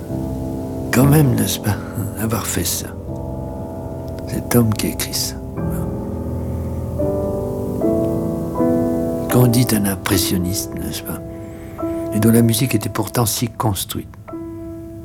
quand même, n'est-ce pas, avoir fait ça. Cet homme qui a écrit ça. Quand on dit un impressionniste, n'est-ce pas, et dont la musique était pourtant si construite.